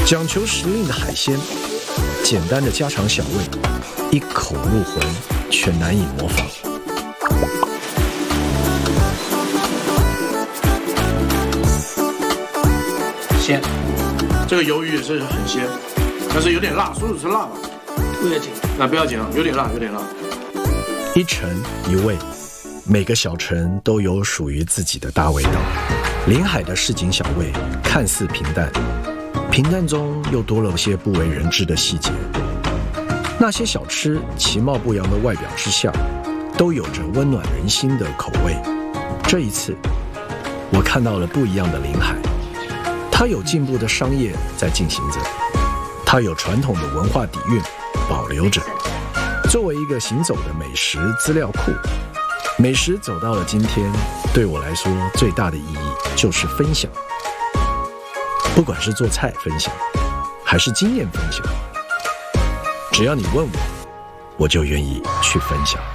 讲求时令的海鲜，简单的家常小味，一口入魂，却难以模仿。 鲜，这个鱿鱼也是很鲜，但是有点辣，叔叔吃辣吧？ 不要紧， 那不要紧啊，有点辣，有点辣。 一城一味，每个小城都有属于自己的大味道。临海的市井小味看似平淡，平淡中又多了些不为人知的细节。那些小吃其貌不扬的外表之下，都有着温暖人心的口味。这一次，我看到了不一样的临海，它有进步的商业在进行着，它有传统的文化底蕴保留着。作为一个行走的美食资料库，美食走到了今天，对我来说最大的意义就是分享。不管是做菜分享，还是经验分享，只要你问我，我就愿意去分享。